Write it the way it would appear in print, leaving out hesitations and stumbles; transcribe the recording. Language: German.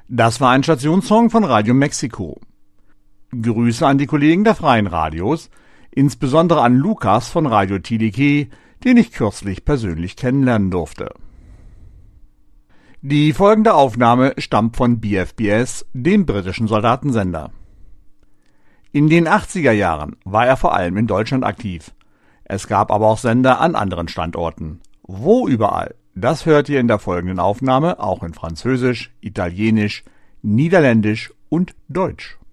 Das war ein Stationssong von Radio Mexiko. Grüße an die Kollegen der Freien Radios, insbesondere an Lukas von Radio Tilike, den ich kürzlich persönlich kennenlernen durfte. Die folgende Aufnahme stammt von BFBS, dem britischen Soldatensender. In den 80er Jahren war er vor allem in Deutschland aktiv. Es gab aber auch Sender an anderen Standorten. Wo überall, das hört ihr in der folgenden Aufnahme auch in Französisch, Italienisch, Niederländisch und Deutsch.